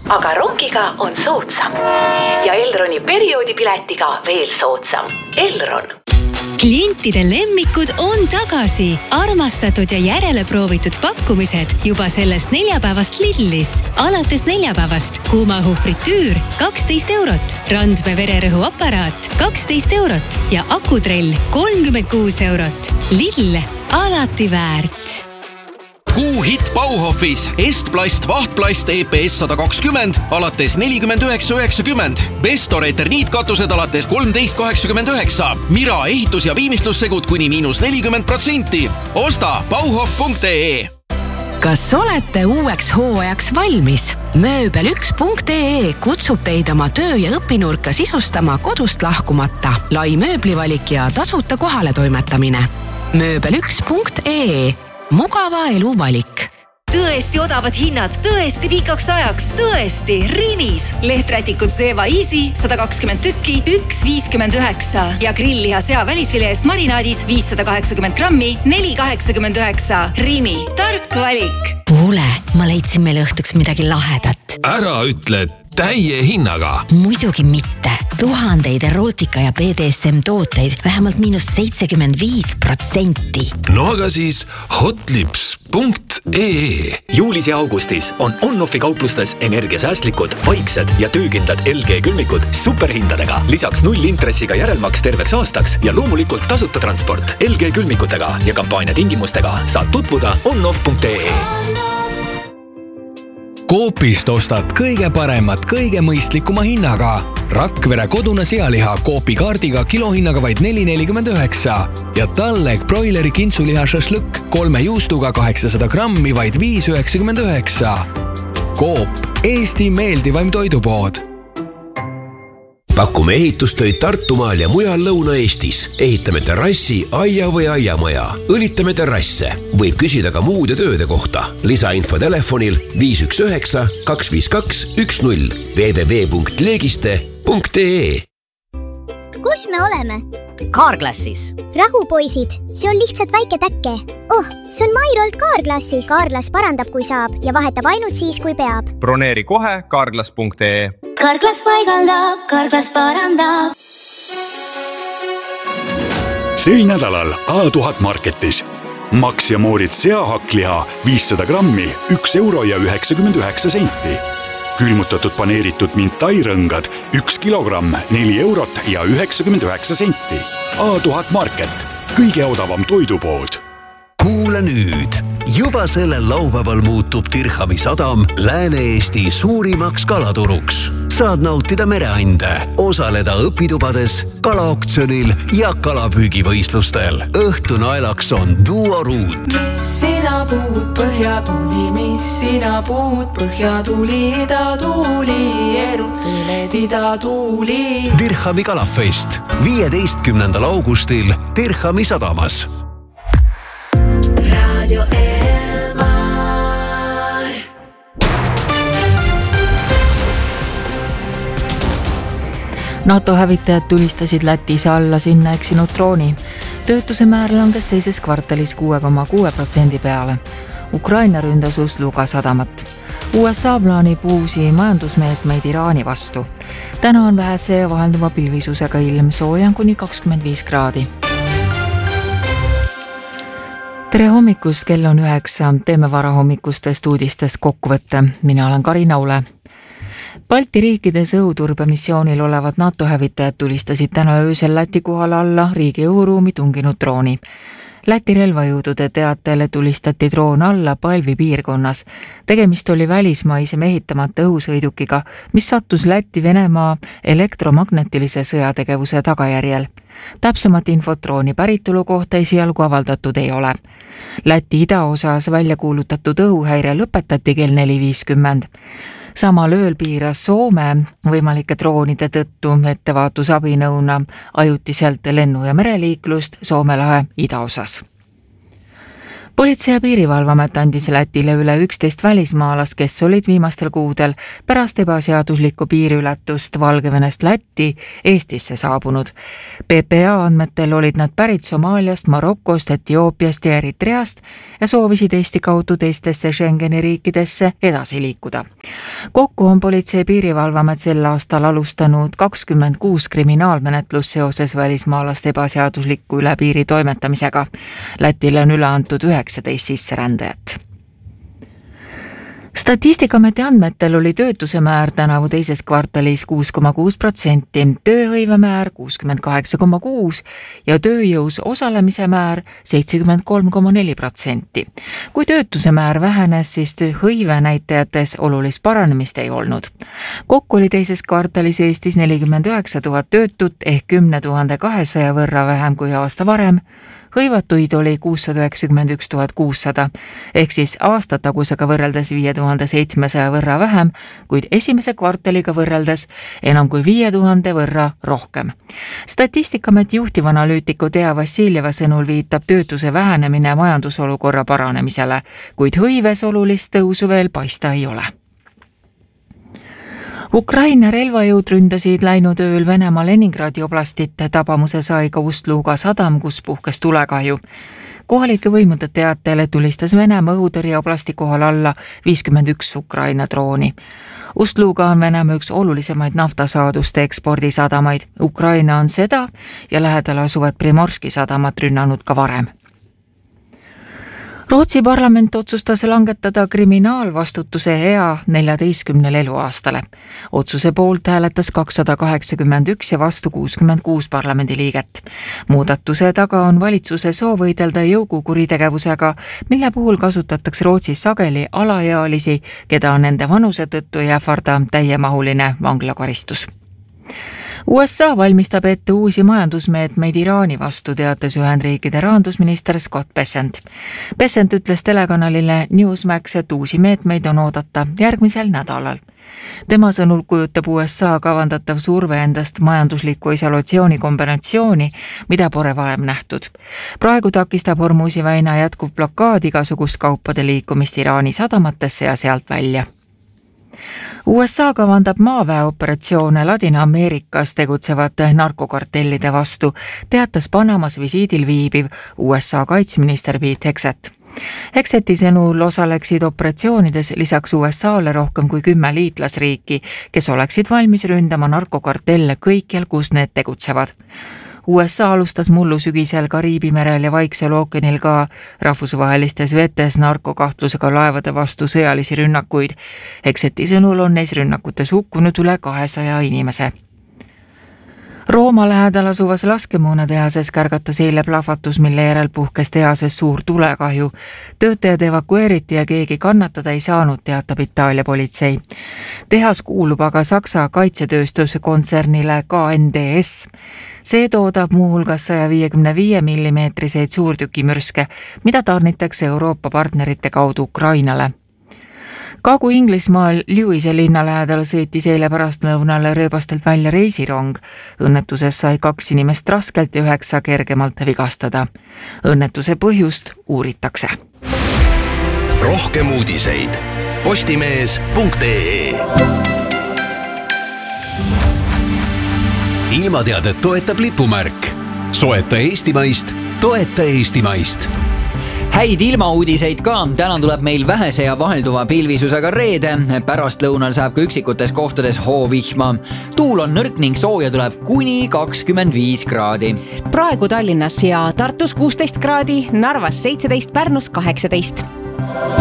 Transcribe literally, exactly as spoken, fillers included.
aga rongiga on soodsam. Ja Elroni perioodipiletiga veel soodsam. Elron. Klientide lemmikud on tagasi. Armastatud ja järele proovitud pakkumised juba sellest neljapäevast Lidlis. Alates neljapäevast kuumaõhu fritüür kaksteist eurot, Randme vererõhuaparaat kaksteist eurot ja akutrell kolmkümmend kuus eurot. Lidl, alati väärt. Kuu hit Bauhofis Estplast vahtplast E P S sada kakskümmend alates nelikümmend üheksa üheksakümmend. Bestor eterniitkatused alates kolmteist kaheksakümmend üheksa. Mira ehitus- ja viimistlussegud kuni miinus nelikümmend protsenti. Osta bauhof punkt ee. Kas olete uueks hooajaks valmis? mööbel üks punkt ee kutsub teid oma töö- ja õpinurka sisustama kodust lahkumata. Lai mööblivalik ja tasuta kohale toimetamine. mööbel üks punkt ee. Mugava elu valik. Tõesti odavad hinnad, tõesti pikaks ajaks, tõesti Rimis. Lehträtikud Zeva Easy sada kakskümmend tükki, üks viiskümmend üheksa ja grillliha sea välisvile eest marinaadis viissada kaheksakümmend grammi, neli kaheksakümmend üheksa. Rimi, tark valik. Kuule, ma leidsin meile õhtuks midagi lahedat. Ära ütle täie hinnaga. Muidugi mitte. Tuhandeid erootika ja B D S M tooteid vähemalt miinus seitsekümmend viis protsenti. No aga siis hotlips punkt ee. Juulis ja augustis on on-offi kauplustes energiasäästlikud, vaiksed ja töökindlad L G külmikud superhindadega. Lisaks null intressiga järelmaks terveks aastaks ja loomulikult tasuta transport L G külmikutega ja kampaania tingimustega saad tutvuda on-off punkt ee. Coopist ostad kõige paremat, kõige mõistlikuma hinnaga. Rakvere kodune sealiha Coopi kaardiga kilohinnaga vaid neli nelikümmend üheksa ja Talleg broileri kintsuliha šašlõkk kolme juustuga kaheksasada grammi vaid viis üheksakümmend üheksa. Coop, Eesti meeldivaim toidupood. Pakume ehitustöid Tartumaal ja mujal Lõuna-Eestis. Ehitame terrassi, aia või aiamaja. Õlitame terrasse. Võib küsida ka muude tööde kohta. Lisainfo telefonil viis üks üheksa kaks viis kaks üks null w w w punkt leegiste punkt ee. Kus me oleme? Kaarklassis. Rahu, poisid. See on lihtsalt väike täkke. Oh, see on Mairolt Kaarklassis. Kaarklas parandab, kui saab ja vahetab ainult siis, kui peab. Broneeri kohe kaarklas punkt ee. Kaarklas paigaldab, Kaarklas parandab. Sel nädalal A tuhat marketis. Max ja Moritz seahakkliha viissada grammi, üks euro ja üheksakümmend üheksa senti. Külmutatud paneeritud mintairõngad, üks kilogramm, neli eurot ja üheksakümmend üheksa senti. A tuhat market, kõige odavam toidupood. Kuule nüüd! Juba sellel laupäeval muutub Dirhami sadam Lääne-Eesti suurimaks kalaturuks. Saad nautida mereande, osaleda õpitubades, kalaoktsionil ja kalapüügivõistlustel. Õhtu naelaks on duoruut. Mis sina puud põhjatuli, mis sina puud põhjatuli, idatuuli, erutõled idatuuli. Dirhami kalafest viieteistkümnendal augustil Dirhami sadamas. Radio Elmar. NATO hävitajad tulistasid Lätis alla sinna eksinud drooni. Töötuse määr langes teises kvartalis kuue koma kuue protsendi peale. Ukraina ründas Ust-Luga sadamat. U S A plaanib uusi majandusmeetmeid Iraani vastu. Täna on vähese ja vahelduva pilvisusega ilm, sooja kuni kakskümmend viis kraadi. Tere hommikust, kell on üheksa, teeme varahommikustest uudistest kokkuvõtte. Mina olen Karina Ule. Balti riikides õhuturbemissioonil olevad NATO hävitajad tulistasid täna öösel Läti kohal alla riigi õhuruumi tunginud drooni. Läti relvajõudude teatele tulistati droon alla Palvi piirkonnas. Tegemist oli välismaise mehitamata õhusõidukiga, mis sattus Läti-Venemaa elektromagnetilise sõjategevuse tagajärjel. Täpsemat infot drooni päritolu kohta esialgu avaldatud ei ole. Läti idaosas välja kuulutatud õhuhäire lõpetati kell neli viiskümmend. Samal ööl piiras Soome võimalike droonide tõttu ettevaatusabinõuna ajutiselt lennu- ja mereliiklust Soome lahe idaosas. Politsei- ja piirivalvamet andis Lätile üle üksteist välismaalast, kes olid viimastel kuudel pärast ebaseaduslikku piiriületust Valgevenest Lätti Eestisse saabunud. P P A andmetel olid nad pärit Somaaliast, Marokost, Etioopiast ja Eritreast ja soovisid Eesti kaudu teistesse Schengeni riikidesse edasi liikuda. Kokku on Politsei- ja piirivalvamet sel aastal alustanud kakskümmend kuus kriminaalmenetlus seoses välismaalaste ebaseadusliku üle piiri toimetamisega. Lätile on üle antud üheksateist sisserändajat. Statistikaameti andmetel oli töötuse määr tänavu teises kvartalis kuus koma kuus protsenti, tööhõive määr kuuskümmend kaheksa koma kuus ja tööjõus osalemise määr seitsekümmend kolm koma neli protsenti. Kui töötuse määr vähenes, siis tööhõive näitajates olulist paranemist ei olnud. Kokku oli teises kvartalis Eestis nelikümmend üheksa tuhat töötut ehk kümne tuhande kahesaja võrra vähem kui aasta varem. Hõivatuid oli kuussada üheksakümmend üks tuhat kuussada ehk siis aastatagusega võrreldes viie tuhande seitsmesaja võrra vähem, kuid esimese kvartaliga võrreldes enam kui viie tuhande võrra rohkem. Statistikaameti juhtivanalüütiku Tea Vassiljeva sõnul viitab töötuse vähenemine majandusolukorra paranemisele, kuid hõives olulist tõusu veel paista ei ole. Ukraina relvajõud ründasid läinud ööl Venemaa Leningradi oblastit, tabamuse sai ka Ust-Luga sadam, kus puhkes tulekahju. Kohalike võimude teatele tulistas Venemaa õhutõrje oblasti kohal alla viiskümmend üks Ukraina drooni. Ust-Luga on Venemaa üks olulisemaid naftasaaduste ekspordisadamaid. Ukraina on seda ja lähedal asuvat Primorski sadamat rünnanud ka varem. Rootsi parlament otsustas langetada kriminaalvastutuse ea neljateistkümnele eluaastale. Otsuse poolt hääletas kakssada kaheksakümmend üks ja vastu kuuskümmend kuus parlamendiliiget. Muudatuse taga on valitsuse soov võidelda jõukuritegevusega, mille puhul kasutatakse Rootsis sageli alaealisi, keda on nende vanuse tõttu ei ähvarda täiemahuline vanglakaristus. U S A valmistab ette uusi majandusmeetmeid Iraani vastu, teates Ühendriikide rahandusminister Scott Bessent. Bessent ütles telekanalile Newsmax, et uusi meetmeid on oodata järgmisel nädalal. Tema sõnul kujutab U S A kavandatav surve endast majandusliku isolatsiooni kombinatsiooni, mida pole varem nähtud. Praegu takistab Hormuzi väina jätkuv blokaad igasugust kaupade liikumist Iraani sadamatesse ja sealt välja. U S A kavandab maaväeoperatsioone Ladina-Ameerikas tegutsevate narkokartellide vastu, teatas Panamas visiidil viibiv U S A kaitsminister Pete Hegseth. Hegseti sõnul osaleksid operatsioonides lisaks U S A-le rohkem kui kümme liitlasriiki, kes oleksid valmis ründama narkokartelle kõikjal, kus need tegutsevad. U S A alustas mullu sügisel Kariibi merel ja Vaiksel ookeanil ka rahvusvahelistes vetes narkokahtlusega laevade vastu sõjalisi rünnakuid. Hegseti sõnul on neis rünnakutes hukkunud üle kahesaja inimese. Rooma lähedal asuvas laskemoonatehasest kärgatas eile plahvatus, mille järel puhkes tehases suur tulekahju. Töötajad evakueeriti ja keegi kannatada ei saanud, teatab Itaalia politsei. Tehas kuulub aga Saksa kaitsetööstuse kontsernile K N D S. See toodab muuhulgas saja viiekümne viie millimeetriseid suurtükimürske, mida tarnitakse Euroopa partnerite kaudu Ukrainale. Kagu-Inglismaal Lewise linna lähedal sõitis eile pärastlõunale rööbastelt välja reisirong. Õnnetuses sai kaks inimest raskelt ja üheksa kergemalt vigastada. Õnnetuse põhjust uuritakse. Rohkem uudiseid postimees punkt ee. Ilmateadet toetab lipumärk. Soeta eestimaist, toeta eestimaist. Häid ilmauudiseid ka, täna tuleb meil vähese ja vahelduva pilvisusega reede, pärast lõunal saab ka üksikutes kohtades hoovihma. Tuul on nõrk ning sooja tuleb kuni kakskümmend viis kraadi. Praegu Tallinnas ja Tartus kuusteist kraadi, Narvas seitseteist, Pärnus kaheksateist.